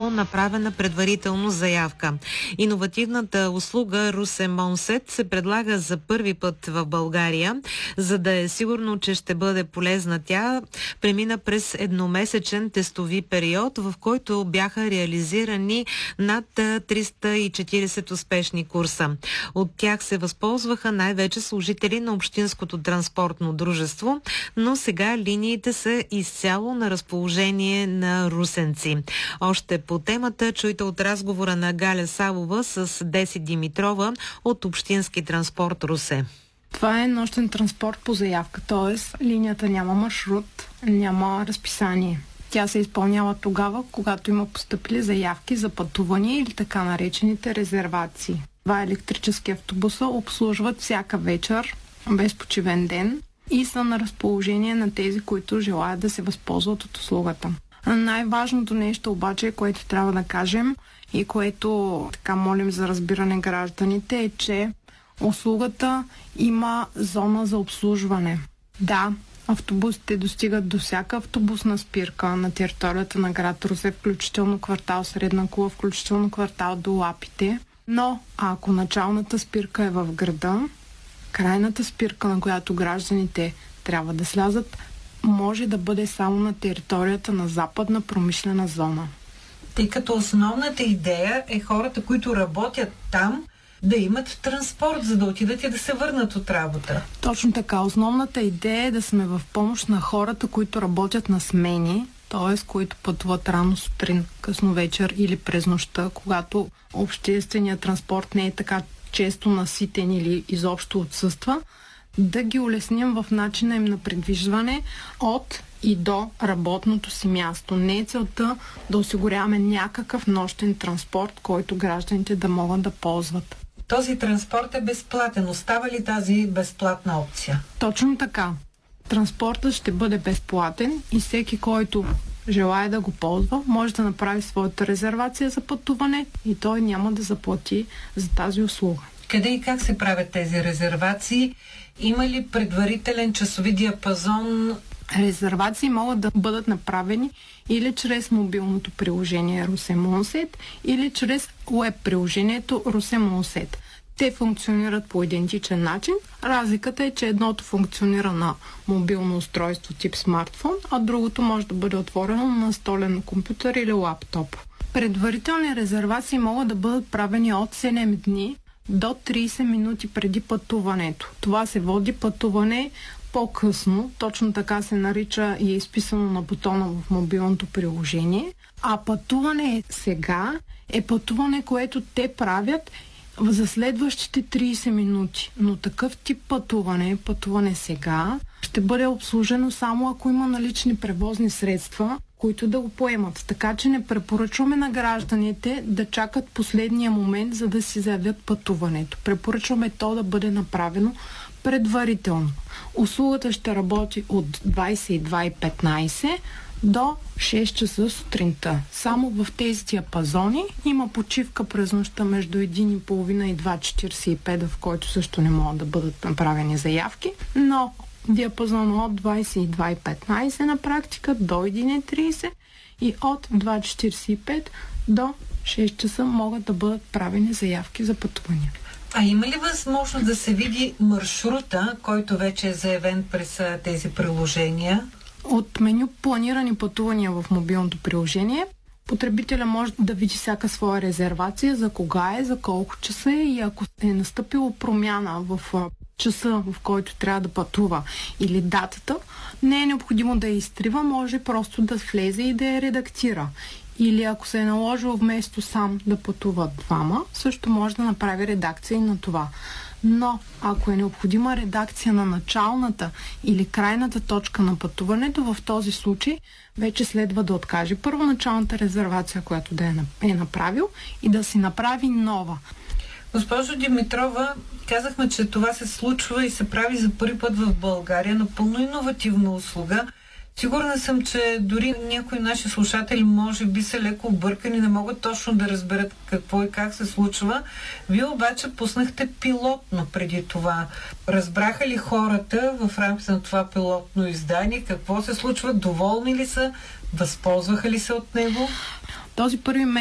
само направена предварително заявка. Иновативната услуга Русе Монсет се предлага за първи път в България. За да е сигурно, че ще бъде полезна, тя премина през едномесечен тестови период, в който бяха реализирани над 340 успешни курса. От тях се възползваха най-вече служители на Общинското транспортно дружество, но сега линиите са изцяло на разположение на русенци. Още по темата чуйте от разговора на Галя Савова с Деси Димитрова от Общински транспорт Русе. Това е нощен транспорт по заявка, т.е. линията няма маршрут, няма разписание. Тя се изпълнява тогава, когато има постъпили заявки за пътувания или така наречените резервации. Два електрически автобуса обслужват всяка вечер, без почивен ден, и са на разположение на тези, които желаят да се възползват от услугата. Най-важното нещо обаче, което трябва да кажем и което така молим за разбиране гражданите, е, че услугата има зона за обслужване. Да, автобусите достигат до всяка автобусна спирка на територията на град Русе, включително квартал Средна кула, включително квартал до Лапите. Но ако началната спирка е в града, крайната спирка, на която гражданите трябва да слязат, може да бъде само на територията на западна промишлена зона. Тъй като основната идея е хората, които работят там, да имат транспорт, за да отидат и да се върнат от работа. Точно така. Основната идея е да сме в помощ на хората, които работят на смени, т.е. които пътуват рано сутрин, късно вечер или през нощта, когато общественият транспорт не е така често наситен или изобщо отсъства, да ги улесним в начина им на придвижване от и до работното си място. Не е целта да осигуряваме някакъв нощен транспорт, който гражданите да могат да ползват. Този транспорт е безплатен. Остава ли тази безплатна опция? Точно така. Транспортът ще бъде безплатен и всеки, който желая да го ползва, може да направи своята резервация за пътуване и той няма да заплати за тази услуга. Къде и как се правят тези резервации? Има ли предварителен часови диапазон? Резервации могат да бъдат направени или чрез мобилното приложение Русе Монсет, или чрез уеб приложението Русе Монсет. Те функционират по идентичен начин. Разликата е, че едното функционира на мобилно устройство тип смартфон, а другото може да бъде отворено на настолен компютър или лаптоп. Предварителни резервации могат да бъдат правени от 7 дни до 30 минути преди пътуването. Това се води пътуване по-късно, точно така се нарича и е изписано на бутона в мобилното приложение. А пътуване сега е пътуване, което те правят за следващите 30 минути. Но такъв тип пътуване сега, ще бъде обслужено само ако има налични превозни средства, които да го поемат. Така че не препоръчваме на гражданите да чакат последния момент, за да си заявят пътуването. Препоръчваме то да бъде направено предварително. Услугата ще работи от 22:15 до 6 часа сутринта. Само в тези диапазони има почивка през нощта между 1:30 и 2:45, в който също не могат да бъдат направени заявки, но диапазон от 22:15 на практика до 1:30 и от 2:45 до 6 часа могат да бъдат правени заявки за пътувания. А има ли възможност да се види маршрута, който вече е заявен през тези приложения? От меню планирани пътувания в мобилното приложение, потребителя може да види всяка своя резервация, за кога е, за колко часа е, и ако е настъпила промяна в часа, в който трябва да пътува, или датата, не е необходимо да я изтрива, може просто да влезе и да я редактира. Или ако се е наложило вместо сам да пътуват двама, също може да направи редакция и на това. Но ако е необходима редакция на началната или крайната точка на пътуването, в този случай вече следва да откаже първоначалната резервация, която да е направил, и да си направи нова. Госпожо Димитрова, казахме, че това се случва и се прави за първи път в България, напълно иновативна услуга. Сигурна съм, че дори някои наши слушатели може би са леко объркани, не могат точно да разберат какво и как се случва. Вие обаче пуснахте пилотно преди това. Разбраха ли хората в рамките на това пилотно издание какво се случва? Доволни ли са? Възползваха ли се от него? Този първи